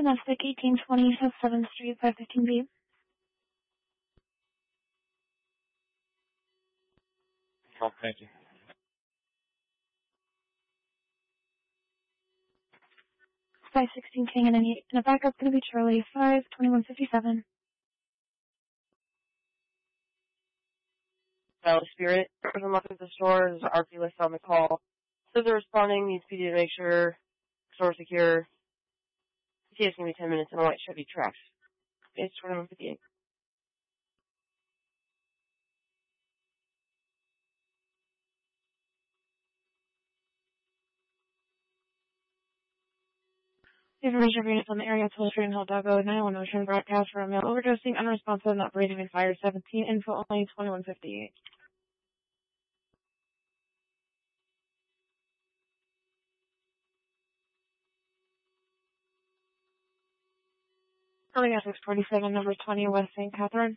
Domestic 1820 South 7th Street, 515B. Oh, thank you. 516 King and a backup's going to be Charlie 52157. Valley Spirit. There's a look at the store. There's an RP list on the call. So they're responding. Needs PD to make sure store secure. See, it's going to be 10 minutes in a white Chevy Trax. It's 2158. Information for units on the area toll train Hill Doggo 911 Ocean broadcast for a male overdosing, unresponsive, and operating in fire 17. Info only 2158. Calling at 647, number 20, West St. Catherine.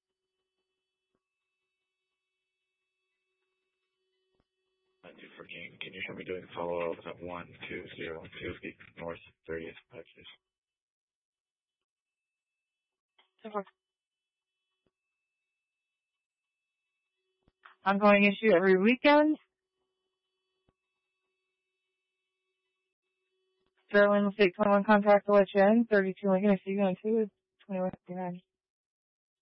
Can you show me doing follow-up at 1202 North 30th, Texas? Ongoing issue every weekend. Sterling State 21 contract to let you in. 32 Lincoln, I see you on 2 is 2159.